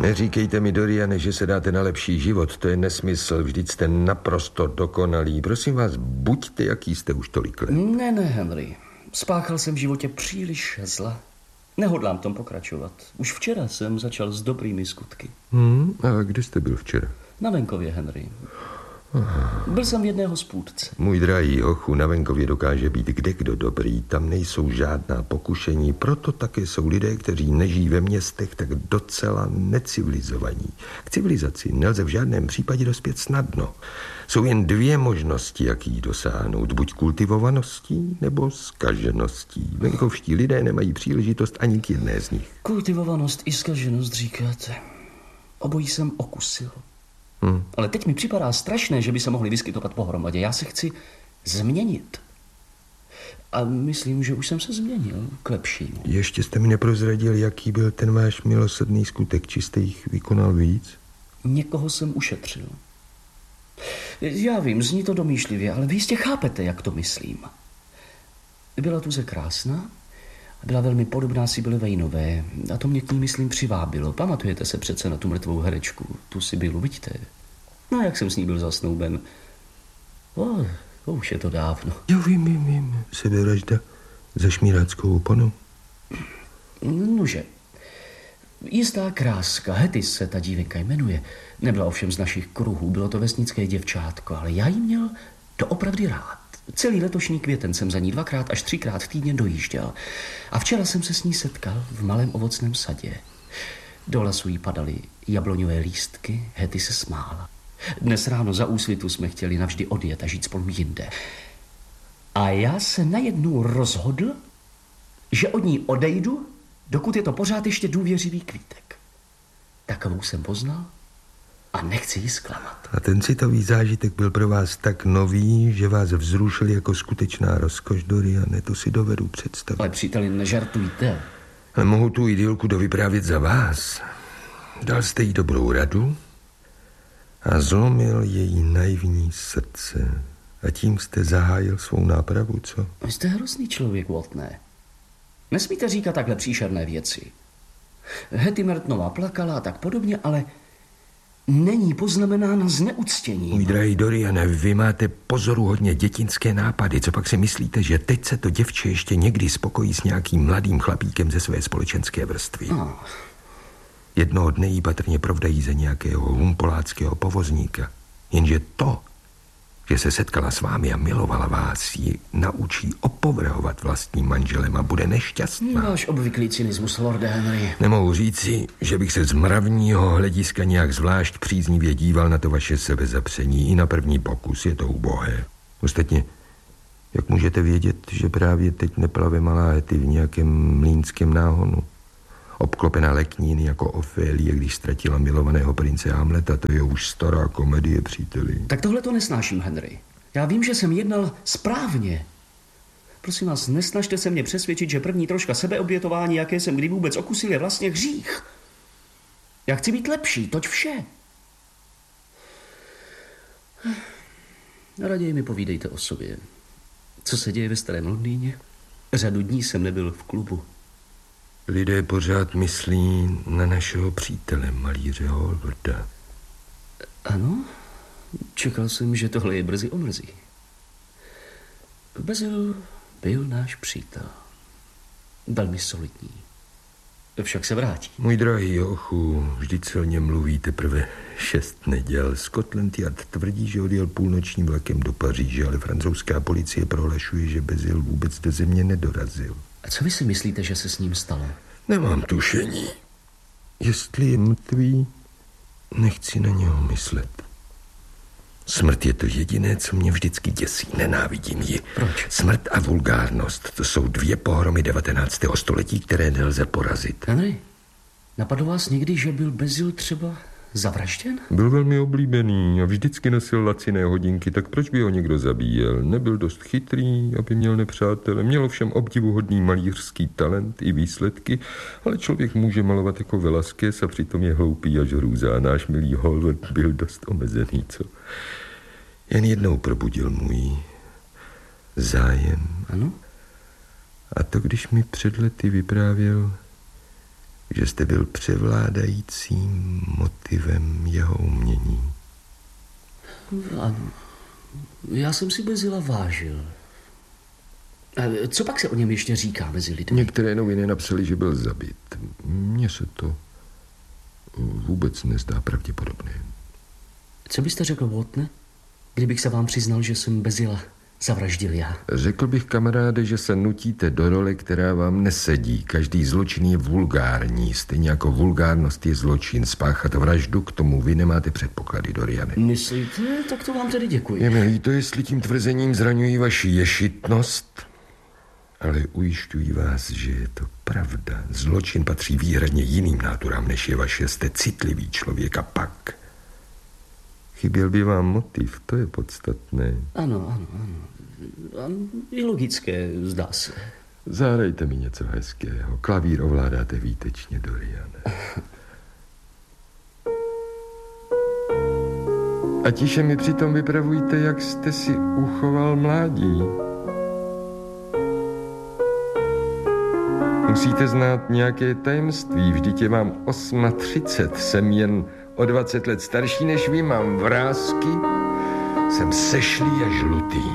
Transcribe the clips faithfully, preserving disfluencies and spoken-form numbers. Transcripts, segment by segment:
Neříkejte mi, Doriane, že se dáte na lepší život. To je nesmysl. Vždyť jste naprosto dokonalý. Prosím vás, buďte, jaký jste už tolik let. Ne, ne, Henry. Spáchal jsem v životě příliš zla. Nehodlám tom pokračovat. Už včera jsem začal s dobrými skutky. Hmm, a kde jste byl včera? Na venkově, Henry. Byl jsem v jedné hospůdce. Můj drahý hochu, na venkově dokáže být kdekdo dobrý. Tam nejsou žádná pokušení. Proto také jsou lidé, kteří nežijí ve městech, tak docela necivilizovaní. K civilizaci nelze v žádném případě dospět snadno. Jsou jen dvě možnosti, jak jí dosáhnout. Buď kultivovaností, nebo zkažeností. Venkovští lidé nemají příležitost ani k jedné z nich. Kultivovanost i zkaženost, říkáte. Obojí jsem okusil. Hmm. Ale teď mi připadá strašné, že by se mohli vyskytovat pohromadě. Já se chci změnit. A myslím, že už jsem se změnil k lepšímu. Ještě jste mi neprozradil, jaký byl ten váš milosrdný skutek. Či jste jich vykonal víc? Někoho jsem ušetřil. Já vím, zní to domýšlivě, ale vy jistě chápete, jak to myslím. Byla Tuze krásná a byla velmi podobná Sibyle Vaneové. A to mě k ní, myslím, přivábilo. Pamatujete se přece na tu mrtvou herečku, tu Sibylu, vidíte? No, jak jsem s ní byl zasnouben. O, to už je to dávno. Jo, vím, vím, vím. Sebevražda za šmíráckou oponu. Nože. Jistá kráska, Hetty se ta dívenka jmenuje. Nebyla ovšem z našich kruhů, bylo to vesnické děvčátko, ale já jí měl doopravdy rád. Celý letošní květen jsem za ní dvakrát až třikrát v týdně dojížděl. A včera jsem se s ní setkal v malém ovocném sadě. Do lasu jí padaly jabloňové lístky, Hetty se smála. Dnes ráno za úsvitu jsme chtěli navždy odjet a žít spolu jinde. A já se najednou rozhodl, že od ní odejdu, dokud je to pořád ještě důvěřivý kvítek. Takovou jsem poznal a nechci ji zklamat. A ten citový zážitek byl pro vás tak nový, že vás vzrušil jako skutečná rozkoš, Doriane, to si dovedu představit. Ale příteli, nežartujte. Ale mohu tu idylku dovyprávět za vás. Dal jste jí dobrou radu a zlomil její naivní srdce. A tím jste zahájil svou nápravu, co? Vy jste hrozný člověk, Waltne. Nesmíte říkat takhle příšerné věci. Hetty Mertonová plakala a tak podobně, ale není poznamenána zneuctěním. Můj drahý Doriane, vy máte pozoruhodně dětinské nápady. Co pak si myslíte, že teď se to děvče ještě někdy spokojí s nějakým mladým chlapíkem ze své společenské vrstvy? No. Jednoho dne jí patrně provdají za nějakého humpoláckého povozníka. Jenže to, že se setkala s vámi a milovala vás, ji naučí opovrhovat vlastním manželem a bude nešťastná. Váš obvyklý cynismus, lorde Henry. Nemohu říci, že bych se z mravního hlediska nějak zvlášť příznivě díval na to vaše sebezapření. I na první pokus je to ubohé. Ostatně, jak můžete vědět, že právě teď neplave malá Hetty v nějakém mlýnském náhonu? Obklopená lekníny jako Ofélie, když ztratila milovaného prince Hamleta, to je už stará komedie, příteli. Tak tohle to nesnáším, Henry. Já vím, že jsem jednal správně. Prosím vás, nesnažte se mě přesvědčit, že první troška sebeobětování, jaké jsem kdy vůbec okusil, je vlastně hřích. Já chci být lepší, toť vše. Raději mi povídejte o sobě. Co se děje ve starém Londýně? Řadu dní jsem nebyl v klubu. Lidé pořád myslí na našeho přítele, malíře Hallwarda. Ano, čekal jsem, že tohle je brzy omrzí. Basil byl náš přítel. Velmi solidní. Však se vrátí. Můj drahý Jochu, vždyť silně mluví teprve šest neděl. Scotland Yard tvrdí, že odjel půlnočním vlakem do Paříže, ale francouzská policie prohlašuje, že Basil vůbec do země nedorazil. A co vy si myslíte, že se s ním stalo? Nemám tušení. Jestli je mrtvý, nechci na něho myslet. Smrt je to jediné, co mě vždycky děsí. Nenávidím ji. Proč? Smrt a vulgárnost, to jsou dvě pohromy devatenáctého století, které nelze porazit. Henry, napadlo vás někdy, že byl Basil třeba zavražděn? Byl velmi oblíbený a vždycky nosil laciné hodinky, tak proč by ho někdo zabíjel? Nebyl dost chytrý, aby měl nepřátele. Měl ovšem obdivuhodný malířský talent i výsledky, ale člověk může malovat jako Velázquez a přitom je hloupý až hrůza. Náš milý Hallward byl dost omezený, co? Jen jednou probudil můj zájem. Ano? A to, když mi před lety vyprávěl, že jste byl převládajícím motivem jeho umění. A já jsem si Bezila vážil. A co pak se o něm ještě říká mezi lidmi? Některé noviny napsali, že byl zabit. Mně se to vůbec nezdá pravděpodobné. Co byste řekl, Watne, kdybych se vám přiznal, že jsem Bezila zavraždil já? Řekl bych, kamaráde, že se nutíte do role, která vám nesedí. Každý zločin je vulgární, stejně jako vulgárnost je zločin. Spáchat vraždu, k tomu vy nemáte předpoklady, Doriane. Myslíte? Tak to vám tedy děkuji. Je mi líto, jestli tím tvrzením zraňují vaši ješitnost, ale ujišťuji vás, že je to pravda. Zločin patří výhradně jiným náturám, než je vaše. Jste citlivý člověk a pak chyběl by vám motiv, to je podstatné. Ano, ano, ano. ano je logické, zdá se. Zahrajte mi něco hezkého. Klavír ovládáte výtečně, Doriane. A tiše mi přitom vypravujte, jak jste si uchoval mládí. Musíte znát nějaké tajemství, vždyť je vám třicet osm, jsem jen o dvacet let starší než vy, mám vrásky, jsem sešlý a žlutý.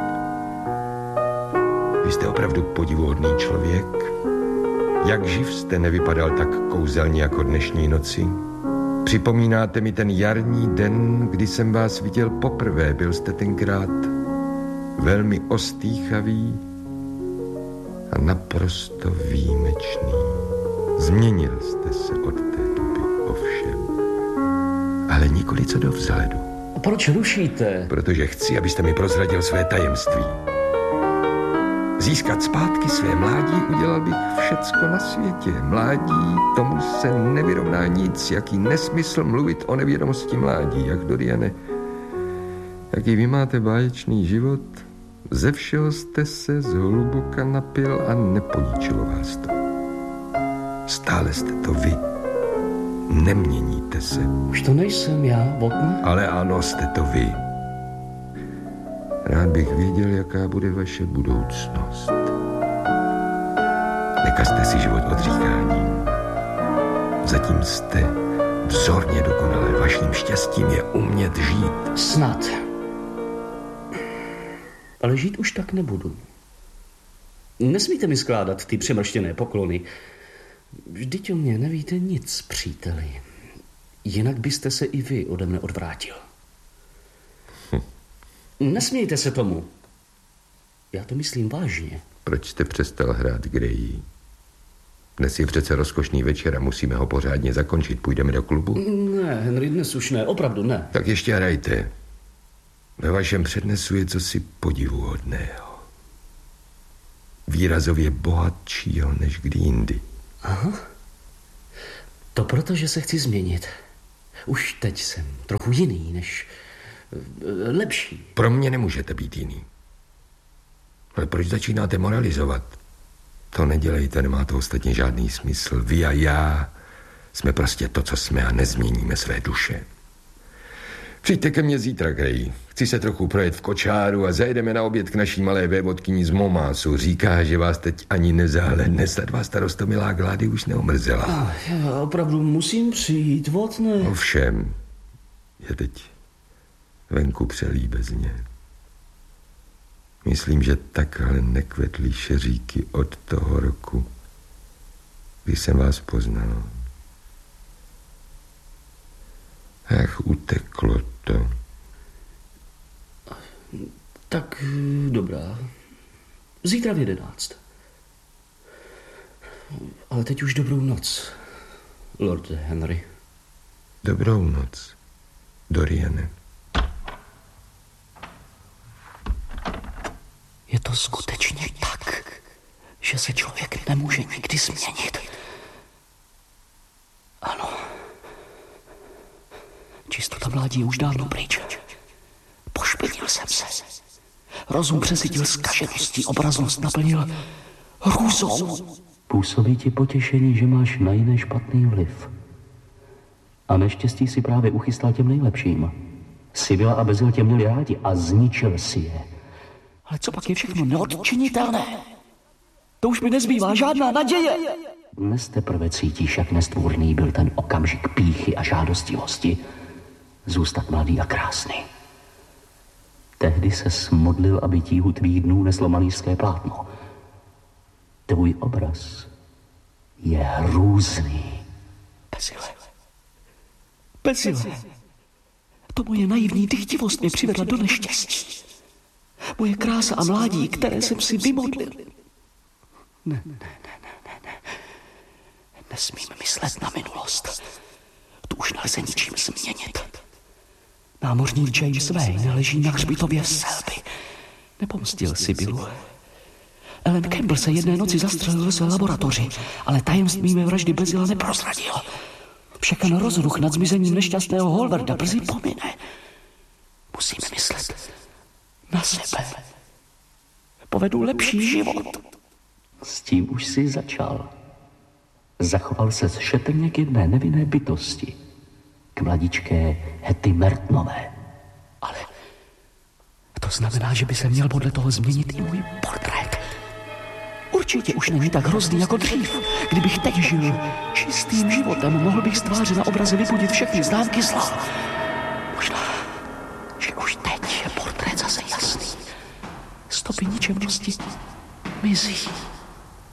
Vy jste opravdu podivuhodný člověk. Jak živ jste nevypadal tak kouzelně jako dnešní noci? Připomínáte mi ten jarní den, kdy jsem vás viděl poprvé. Byl jste tenkrát velmi ostýchavý a naprosto výjimečný. Změnil jste se od té doby, ovšem, ale nikoli co do vzhledu. Proč rušíte? Protože chci, abyste mi prozradil své tajemství. Získat zpátky své mládí udělal bych všecko na světě. Mládí, tomu se nevyrovná nic, jaký nesmysl mluvit o nevědomosti mládí. Jak, Doriane, jaký vy máte báječný život, ze všeho jste se zhluboka napil a neponičilo vás to. Stále jste to vy. Neměníte se. Už to nejsem já, Watne? Ale ano, jste to vy. Rád bych věděl, jaká bude vaše budoucnost. Nekazte si život odříkáním. Zatím jste vzorně dokonalé. Vaším štěstím je umět žít. Snad. Ale žít už tak nebudu. Nesmíte mi skládat ty přemrštěné poklony. Vždyť o mě nevíte nic, příteli. Jinak byste se i vy ode mne odvrátil. Hm. Nesmějte se tomu. Já to myslím vážně. Proč jste přestal hrát Grejí? Dnes je přece rozkošný večer a musíme ho pořádně zakončit. Půjdeme do klubu? Ne, Henry, dnes už ne, opravdu ne. Tak ještě hrajte. Ve vašem přednesu je cosi podivuhodného. Výrazově bohatšího než kdy jindy. Aha. To proto, že se chci změnit. Už teď jsem trochu jiný než... lepší. Pro mě nemůžete být jiný. Ale proč začínáte moralizovat? To nedělejte, nemá to ostatně žádný smysl. Vy a já jsme prostě to, co jsme a nezměníme své duše. Přijďte ke mně zítra, Gray. Chci se trochu projet v kočáru a zajedeme na oběd k naší malé vévodkyni z Momásu. Říká, že vás teď ani nezáhledne. Snad vás ta roztomilá Glády už neomrzela. Ah, já opravdu musím přijít, Watne. Ovšem, je teď venku přelíbezně. Myslím, že takhle nekvetly šeříky od toho roku, kdy jsem vás poznal. Ach, uteklo to. Tak dobrá. Zítra v jedenáct. Ale teď už dobrou noc, Lord Henry. Dobrou noc, Doriane. Je to skutečně tak, že se člověk nemůže nikdy změnit. Ano. Čistota mládí je už dávno pryč. Pošpinil jsem se. Rozum přesytil zkažeností, obraznost naplnil hrůzou. Působí ti potěšení, že máš na jiné špatný vliv. A neštěstí si právě uchystal těm nejlepším. Sibylla a Bezil tě měli rádi a zničil si je. Ale co pak je všechno neodčinitelné? To už mi nezbývá žádná naděje. Dnes teprve cítíš, jak nestvůrný byl ten okamžik pýchy a žádostivosti zůstat mladý a krásný. Tehdy se smodlil, aby tíhu tvých dnů neslo malířské plátno. Tvůj obraz je hrůzný. Bezile. Bezile. To moje naivní dychtivost mě přivedla do neštěstí. Moje krása a mládí, které jsem si vymodlil. Ne, ne, ne, ne, ne, ne. Nesmím myslet na minulost. Tu už nelze ničím změnit. Námořník James Wayne leží na hřbitově v Selby. Nepomstil si Billu. Ellen Campbell se jedné noci zastřelil ve své laboratoři, ale tajemství mé vraždy Bezila neprozradil. Všechen rozruch nad zmizením nešťastného Hallwarda brzy pomine. Musíme myslet na sebe. Povedu lepší život. S tím už jsi začal. Zachoval se šetrně k jedné nevinné bytosti. K mladičké Hetty Mertonové. Ale to znamená, že by se měl podle toho změnit i můj portrét. Určitě už není tak hrozný jako dřív. Kdybych teď žil čistým životem, mohl bych z tváře na obraze vypudit všechny známky zla. Možná, že už teď je portrét zase jasný. Stopy ničemnosti mizí.